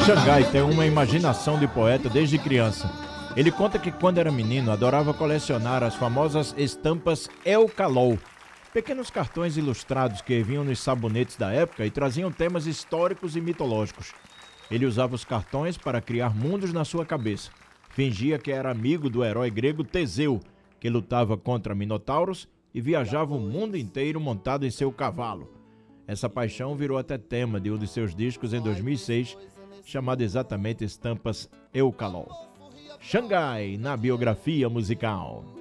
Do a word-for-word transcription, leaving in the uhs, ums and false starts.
Xangai tem uma imaginação de poeta desde criança. Ele conta que quando era menino adorava colecionar as famosas estampas Eucalol, pequenos cartões ilustrados que vinham nos sabonetes da época e traziam temas históricos e mitológicos. Ele usava os cartões para criar mundos na sua cabeça. Fingia que era amigo do herói grego Teseu, que lutava contra minotauros e viajava o mundo inteiro montado em seu cavalo. Essa paixão virou até tema de um de seus discos em dois mil e seis, chamado exatamente Estampas Eucalol. Xangai na biografia musical.